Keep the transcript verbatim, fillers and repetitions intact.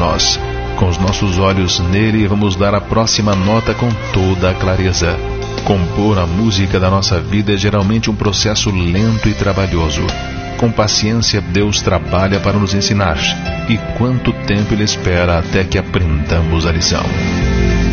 nós. Com os nossos olhos nele, vamos dar a próxima nota com toda a clareza. Compor a música da nossa vida é geralmente um processo lento e trabalhoso. Com paciência, Deus trabalha para nos ensinar. E quanto tempo Ele espera até que aprendamos a lição.